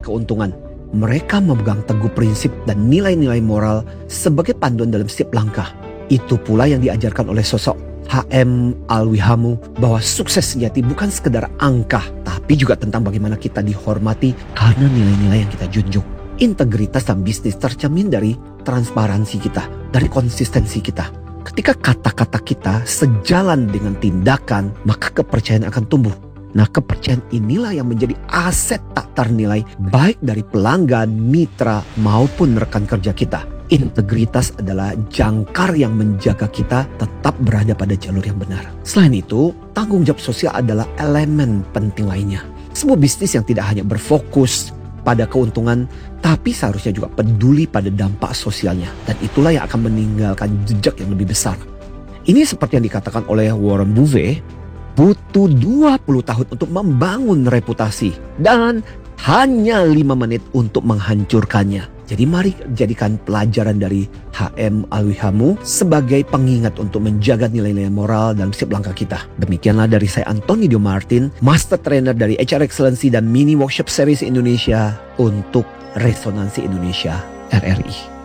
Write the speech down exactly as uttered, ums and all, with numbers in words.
keuntungan. Mereka memegang teguh prinsip dan nilai-nilai moral sebagai panduan dalam setiap langkah. Itu pula yang diajarkan oleh sosok H M Alwihamu, bahwa sukses sejati bukan sekedar angka, tapi juga tentang bagaimana kita dihormati karena nilai-nilai yang kita junjung. Integritas dalam bisnis tercermin dari transparansi kita, dari konsistensi kita. Ketika kata-kata kita sejalan dengan tindakan, maka kepercayaan akan tumbuh. Nah, kepercayaan inilah yang menjadi aset tak ternilai baik dari pelanggan, mitra, maupun rekan kerja kita. Integritas adalah jangkar yang menjaga kita tetap berada pada jalur yang benar. Selain itu, tanggung jawab sosial adalah elemen penting lainnya. Sebuah bisnis yang tidak hanya berfokus pada keuntungan, tapi seharusnya juga peduli pada dampak sosialnya. Dan itulah yang akan meninggalkan jejak yang lebih besar. Ini seperti yang dikatakan oleh Warren Buffett, butuh dua puluh tahun untuk membangun reputasi dan hanya lima menit untuk menghancurkannya. Jadi mari jadikan pelajaran dari H M Alwihamu sebagai pengingat untuk menjaga nilai-nilai moral dalam setiap langkah kita. Demikianlah dari saya Anthony Dio Martin, Master Trainer dari H R Excellency dan Mini Workshop Series Indonesia untuk Resonansi Indonesia R R I.